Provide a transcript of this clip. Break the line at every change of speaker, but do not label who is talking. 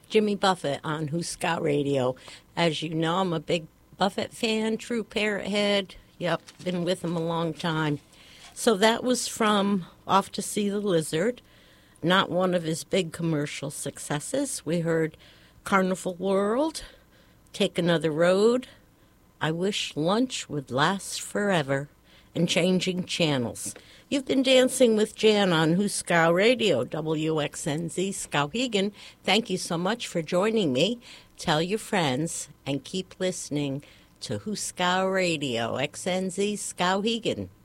Jimmy Buffett on Huska Radio. As you know, I'm a big Buffett fan, true parrot head. Yep, been with him a long time. So that was from Off to See the Lizard, not one of his big commercial successes. We heard Carnival World, Take Another Road, I Wish Lunch Would Last Forever, and Changing Channels. You've been dancing with Jan on Huska Radio, WXNZ Skowhegan. Thank you so much for joining me. Tell your friends and keep listening to Huska Radio, XNZ Skowhegan.